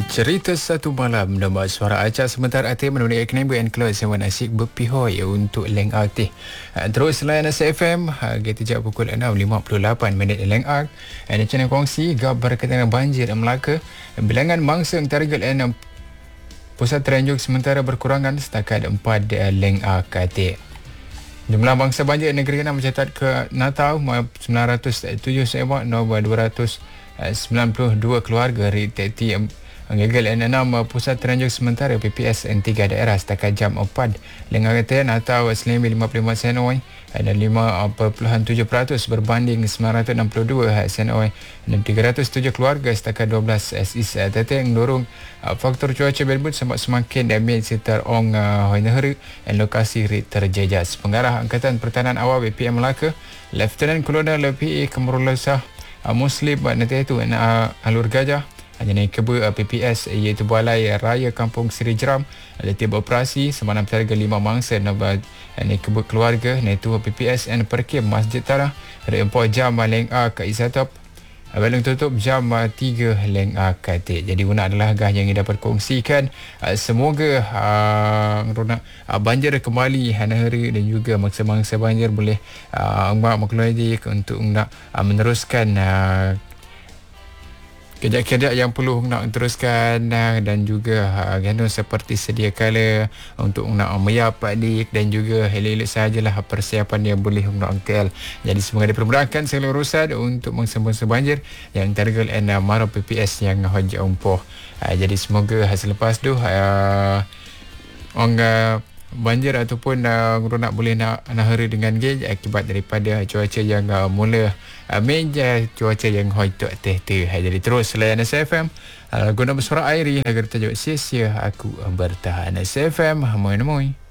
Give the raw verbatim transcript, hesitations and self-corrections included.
Cerita satu malam nama suara acak sebentar hati menemani eknem and close sewan asyik berpihoi untuk Leng Ark teh. Terus layan S F M kita jap pukul enam lima puluh lapan minit Leng Ark. Dan channel kongsi gab berkaitan banjir Melaka. Bilangan mangsa target enam pusat teranjuk sementara berkurangan setakat empat Leng Ark teh. Jumlah bangsa banjir negeri Kedah mencatat ke Natal sembilan ratus tujuh sewa nombor dua ratus sembilan puluh dua keluarga reteti Gagal enam pusat teranjuk sementara P P S N tiga daerah setakat jam empat Leng Ark atau Selimbi lima puluh lima senoi dan lima perpuluhan tujuh peratus berbanding sembilan ratus enam puluh dua senoi dan tiga ratus tujuh keluarga setakat dua belas S I S teteh mendorong faktor cuaca berikut sebab semakin damai sekitar ong hoi neheri dan lokasi terjejas. Pengarah Angkatan Pertahanan Awal B P M Melaka Lieutenant Kolonel L P A Kamarullah Muslim nanti itu Alur Gajah hanya naik keba P P S iaitu Balai Raya Kampung Seri Jeram letih beroperasi semalam targa lima mangsa naik keba keluarga iaitu P P S and Perkim Masjid Tanah dari empat jam Leng Ark ke Isatop Belum tutup jam tiga Leng Ark Katik. Jadi guna adalah agah yang dapat kongsikan. Semoga uh, uh, banjir kembali hari dan juga mangsa-mangsa banjir boleh uh, mengeluarkan untuk nak uh, meneruskan uh, kerja-kerja yang perlu nak teruskan dan juga uh, seperti sedia kala untuk nak meyap adik dan juga elok-elok sajalah persiapan yang boleh nak angkel. Jadi semoga dipermudahkan segala urusan untuk mengsembuhkan banjir yang tergel and uh, maro P P S yang hojak umpoh. Uh, jadi semoga hasil lepas tu uh, orang uh, banjir ataupun uh, nak boleh nak nahari dengan gej akibat daripada cuaca yang uh, mula uh, meja cuaca yang hoitok teh tu. Jadi terus layan S F M uh, guna bersuara airi agar tajuk sia-sia aku bertahan. S F M moi moi.